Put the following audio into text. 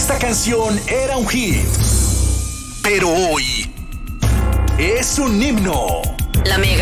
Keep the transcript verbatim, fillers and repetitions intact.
esta canción era un hit, pero hoy es un himno. La Mega.